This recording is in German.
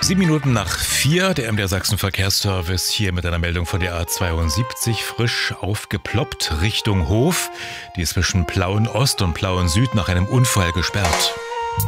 7 Minuten nach 4, der MDR Sachsen Verkehrsservice hier mit einer Meldung von der A72, frisch aufgeploppt Richtung Hof. Die ist zwischen Plauen Ost und Plauen Süd nach einem Unfall gesperrt.